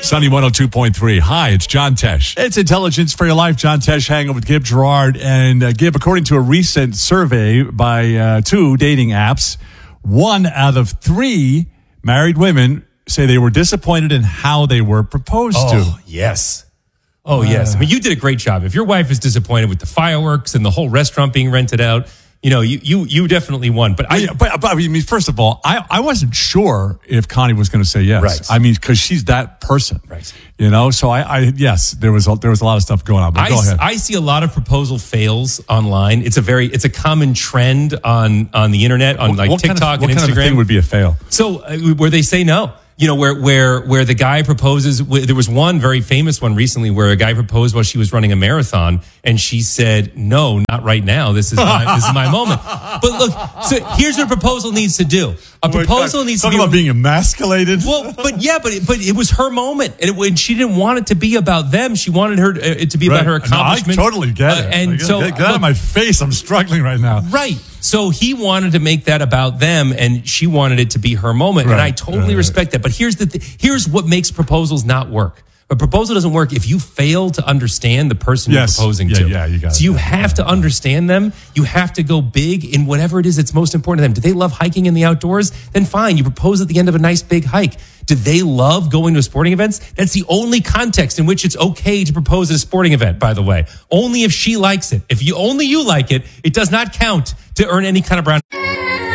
Sunny 102.3. Hi, it's John Tesh. It's Intelligence for Your Life. John Tesh hanging with Gib Gerard. And Gib, according to a recent survey by 2 dating apps, 1 out of 3 married women say they were disappointed in how they were proposed to. Yes. Oh, yes. I mean, you did a great job. If your wife is disappointed with the fireworks and the whole restaurant being rented out, you know, you definitely won. But I mean, first of all, I wasn't sure if Connie was going to say yes. Right. I mean, because she's that person. Right. You know, so yes, there was a lot of stuff going on. But go ahead. I see a lot of proposal fails online. It's a common trend on the internet, on TikTok and Instagram. What kind of thing would be a fail? So where they say no. You know, where the guy proposes, there was one very famous one recently where a guy proposed while she was running a marathon and she said, no, not right now. This is my moment. But look, so here's what a proposal needs to do. A proposal needs to be about being emasculated. Well, but it was her moment. And she didn't want it to be about them. She wanted it to be about her accomplishment. No, I totally get it. And get out of my face. I'm struggling right now. Right. So he wanted to make that about them, and she wanted it to be her moment. Right, and I totally respect that. But here's what makes proposals not work. A proposal doesn't work if you fail to understand the person you're proposing to. Yeah, you got it. So you have to understand them. You have to go big in whatever it is that's most important to them. Do they love hiking in the outdoors? Then fine, you propose at the end of a nice big hike. Do they love going to sporting events? That's the only context in which it's okay to propose at a sporting event, by the way. Only if she likes it. If only you like it, it does not count to earn any kind of brown.